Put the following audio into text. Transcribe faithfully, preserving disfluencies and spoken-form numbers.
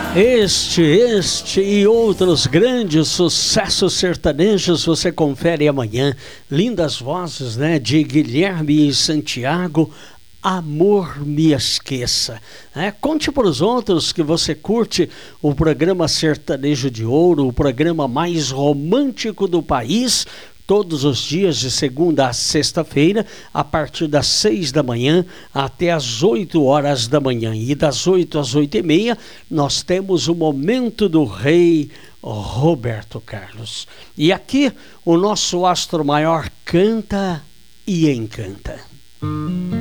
Este, este e outros grandes sucessos sertanejos você confere amanhã. Lindas vozes, né? De Guilherme e Santiago. Amor me esqueça. É, conte para os outros que você curte o programa Sertanejo de Ouro, o programa mais romântico do país, todos os dias de segunda a sexta-feira, a partir das seis da manhã até as oito horas da manhã. E das oito às oito e meia, nós temos o Momento do Rei Roberto Carlos. E aqui, o nosso astro maior canta e encanta.